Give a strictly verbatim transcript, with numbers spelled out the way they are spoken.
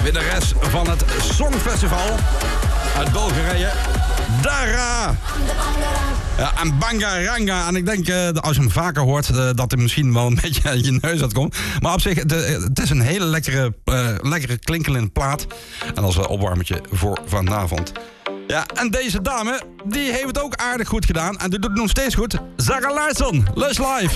winnares van het Songfestival uit Bulgarije. Dara! Ja, en Bangaranga. En ik denk, uh, als je hem vaker hoort, uh, dat hij misschien wel een beetje uit je neus uitkomt. Maar op zich, de, het is een hele lekkere, uh, lekkere klinkelende plaat. En als een opwarmertje voor vanavond. Ja, en deze dame, die heeft het ook aardig goed gedaan. En die doet het nog steeds goed. Zara Larsson, Lush Live.